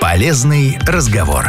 Полезный разговор.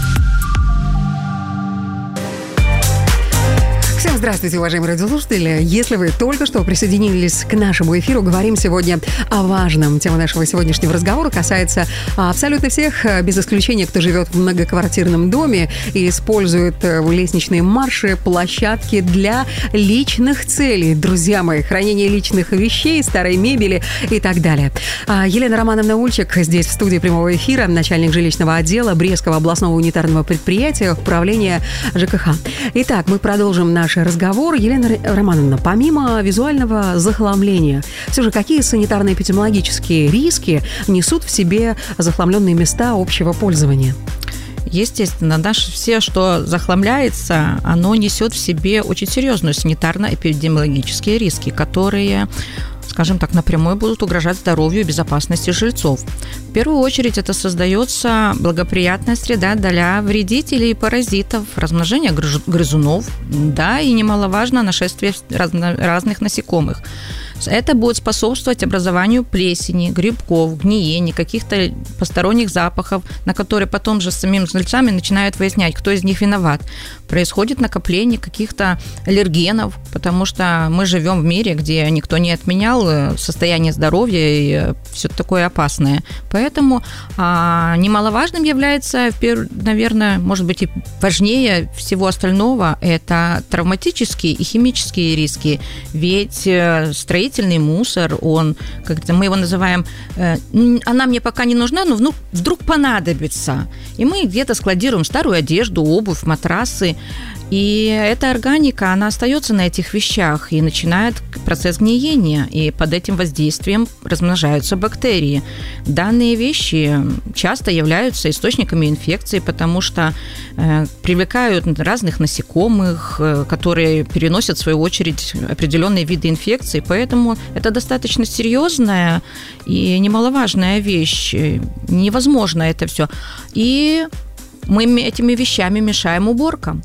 Всем здравствуйте, уважаемые радиослушатели. Если вы только что присоединились к нашему эфиру, говорим сегодня о важном. Тема нашего сегодняшнего разговора касается абсолютно всех, без исключения, кто живет в многоквартирном доме и использует лестничные марши, площадки для личных целей. Друзья мои, хранение личных вещей, старой мебели и так далее. Елена Романовна Ульчик здесь в студии прямого эфира, начальник жилищного отдела Брестского областного унитарного предприятия управления ЖКХ. Итак, мы продолжим наш разговор. Елена Романовна, помимо визуального захламления, все же какие санитарно-эпидемиологические риски несут в себе захламленные места общего пользования? Естественно, все, что захламляется, оно несет в себе очень серьезные санитарно-эпидемиологические риски, которые, скажем так, напрямую будут угрожать здоровью и безопасности жильцов. В первую очередь это создается благоприятная среда для вредителей и паразитов, размножения грызунов, да, и немаловажно нашествие разных насекомых. Это будет способствовать образованию плесени, грибков, гниения, каких-то посторонних запахов, на которые потом же самим жильцами начинают выяснять, кто из них виноват. Происходит накопление каких-то аллергенов, потому что мы живем в мире, где никто не отменял состояние здоровья и все такое опасное. Поэтому немаловажным является, наверное, может быть и важнее всего остального, это травматические и химические риски. Ведь строительный мусор, мы его называем, она мне пока не нужна, но вдруг понадобится. И мы где-то складируем старую одежду, обувь, матрасы. И эта органика, она остается на этих вещах и начинает процесс гниения. И под этим воздействием размножаются бактерии. Данные вещи часто являются источниками инфекции, потому что привлекают разных насекомых, которые переносят, в свою очередь, определенные виды инфекций. Поэтому это достаточно серьезная и немаловажная вещь. Невозможно это все. И мы этими вещами мешаем уборкам.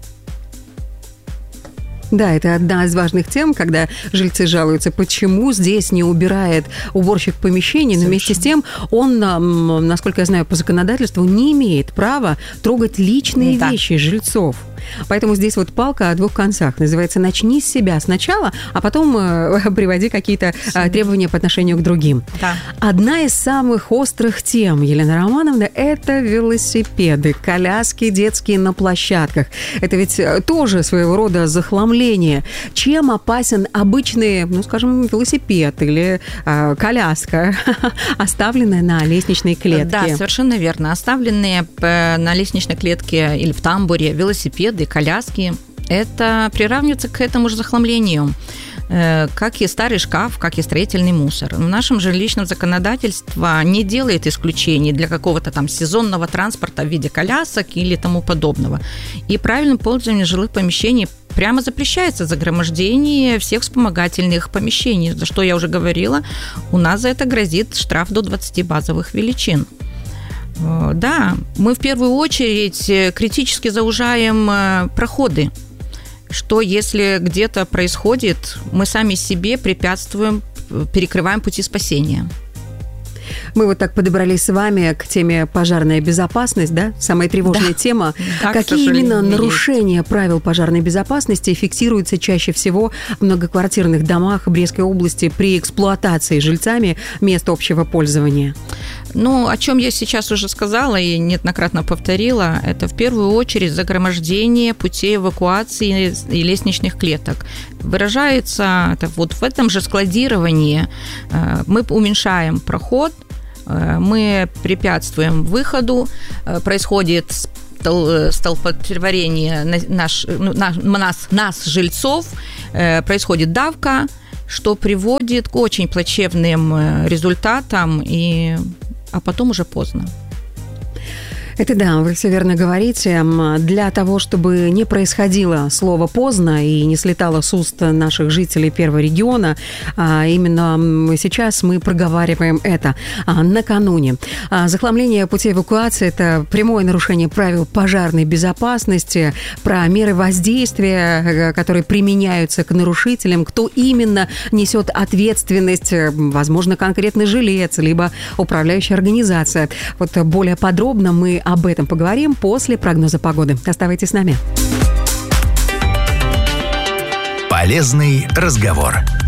Да, это одна из важных тем, когда жильцы жалуются, почему здесь не убирает уборщик помещений, но вместе с тем он, насколько я знаю, по законодательству не имеет права трогать личные вещи жильцов. Поэтому здесь вот палка о двух концах. Называется «начни с себя сначала, а потом приводи какие-то требования по отношению к другим». Да. Одна из самых острых тем, Елена Романовна, это велосипеды, коляски детские на площадках. Это ведь тоже своего рода захламление. Чем опасен обычный, велосипед или коляска, оставленная на лестничной клетке? Да, совершенно верно. Оставленные на лестничной клетке или в тамбуре велосипеды, коляски, это приравнивается к этому же захламлению, как и старый шкаф, как и строительный мусор. В нашем жилищном законодательстве не делает исключений для какого-то там сезонного транспорта в виде колясок или тому подобного. И правильным пользованием жилых помещений прямо запрещается загромождение всех вспомогательных помещений, за что я уже говорила, у нас за это грозит штраф до 20 базовых величин. Да, мы в первую очередь критически заужаем проходы, что если где-то происходит, мы сами себе препятствуем, перекрываем пути спасения. Мы вот так подобрались с вами к теме пожарная безопасность, да? Самая тревожная тема. Да, какие именно нарушения правил пожарной безопасности фиксируются чаще всего в многоквартирных домах Брестской области при эксплуатации жильцами мест общего пользования? О чем я сейчас уже сказала и неоднократно повторила, это в первую очередь загромождение путей эвакуации и лестничных клеток. Выражается это вот в этом же складировании. Мы уменьшаем проход, мы препятствуем выходу, происходит столпотворение нас, жильцов, происходит давка, что приводит к очень плачевным результатам, а потом уже поздно. Это да, вы все верно говорите. Для того, чтобы не происходило слово «поздно» и не слетало с уст наших жителей первого региона, именно сейчас мы проговариваем это накануне. Захламление путей эвакуации – это прямое нарушение правил пожарной безопасности, про меры воздействия, которые применяются к нарушителям, кто именно несет ответственность, возможно, конкретный жилец, либо управляющая организация. Вот более подробно мы об этом поговорим после прогноза погоды. Оставайтесь с нами. Полезный разговор.